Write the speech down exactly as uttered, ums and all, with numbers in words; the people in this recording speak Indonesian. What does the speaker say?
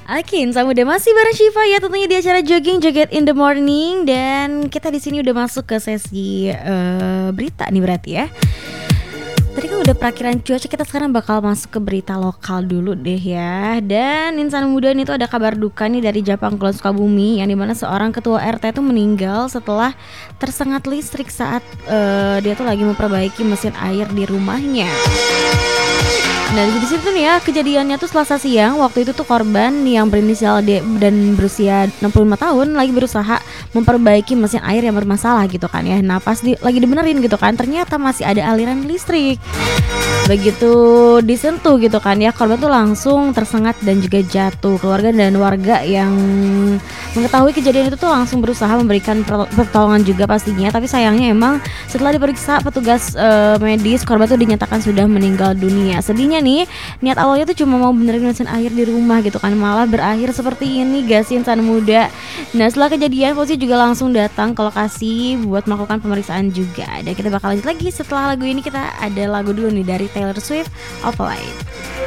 Oke, Insan Muda masih bareng Syifa ya, tentunya di acara Jogging Joget in the Morning. Dan kita di sini udah masuk ke sesi uh, berita nih berarti ya. Tadi kan udah perakiran cuaca, kita sekarang bakal masuk ke berita lokal dulu deh ya. Dan Insan Muda ini tuh ada kabar duka nih dari Japang Kulon Sukabumi, yang dimana seorang ketua R T tuh meninggal setelah tersengat listrik saat uh, dia tuh lagi memperbaiki mesin air di rumahnya. Nah di situ nih ya, kejadiannya tuh Selasa siang. Waktu itu tuh korban yang berinisial D dan berusia enam puluh lima tahun lagi berusaha memperbaiki mesin air yang bermasalah gitu kan ya. Nah pas di, lagi dibenerin gitu kan, ternyata masih ada aliran listrik. Begitu disentuh gitu kan ya, korban tuh langsung tersengat dan juga jatuh. Keluarga dan warga yang mengetahui kejadian itu tuh langsung berusaha memberikan pertolongan juga pastinya. Tapi sayangnya emang setelah diperiksa petugas uh, medis, korban tuh dinyatakan sudah meninggal dunia. Sedihnya nih, niat awalnya tuh cuma mau benerin mesin air di rumah gitu kan, malah berakhir seperti ini guys, Insan Muda. Nah setelah kejadian, polisi juga langsung datang ke lokasi buat melakukan pemeriksaan juga. Dan kita bakal lanjut lagi setelah lagu ini. Kita ada lagu dulu nih dari Taylor Swift, Opalite.